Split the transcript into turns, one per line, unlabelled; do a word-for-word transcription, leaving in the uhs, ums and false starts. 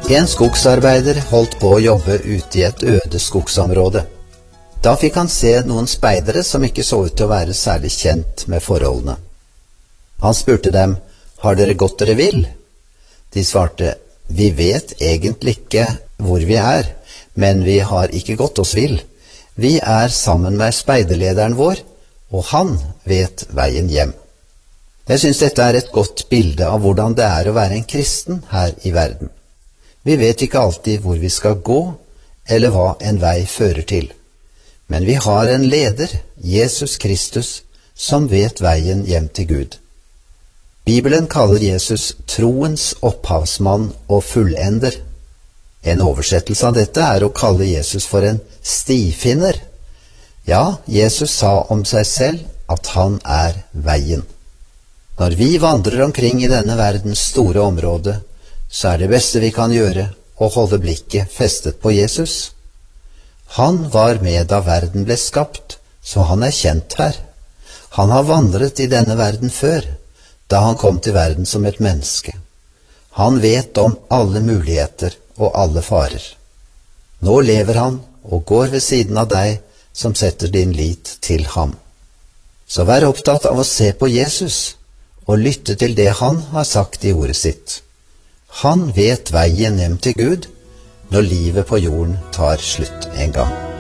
En skogsarbeider holdt på å jobbe ute i et øde skogsområde. Da fikk han se noen speidere som ikke så ut til å være særlig kjent med forholdene. Han spurte dem, «Har dere gått dere vill?» De svarte, «Vi vet egentlig ikke hvor vi er, men vi har ikke gått oss vill. Vi er sammen med speiderlederen vår, og han vet veien hjem.» Jeg synes dette er et godt bilde av hvordan det er å være en kristen her i verden. Vi vet ikke alltid hvor vi skal gå, eller hva en vei fører til. Men vi har en leder, Jesus Kristus, som vet veien hjem til Gud. Bibelen kaller Jesus troens opphavsmann og fullender. En oversettelse av dette er å kalle Jesus for en stifinner. Ja, Jesus sa om seg selv at han er veien. Når vi vandrer omkring i denne verdens store område, så er det beste vi kan gjøre å holde blikket festet på Jesus. Han var med da verden ble skapt, så han er kjent her. Han har vandret i denne verden før, da han kom til verden som et menneske. Han vet om alle muligheter og alle farer. Nå lever han og går ved siden av deg som setter din lit til ham. Så vær opptatt av å se på Jesus og lytte til det han har sagt i ordet sitt. Han vet veien hjem til Gud når livet på jorden tar slutt en gang.